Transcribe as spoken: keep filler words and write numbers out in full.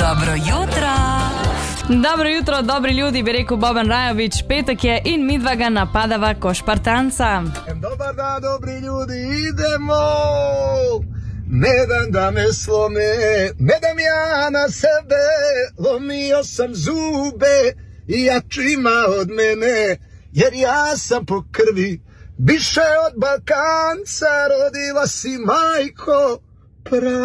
Dobro jutro. Dobro jutro, dobri ljudi, bi rekel Boban Rajović. Petek je in midva ga napadava ko Špartanca. Dobar dan, dobri ljudi, idemo! Ne dam da me slome, ne dam ja na sebe, lomio sam zube i jačima od mene, jer ja sam po krvi više od Balkanca, rodila si majko prava.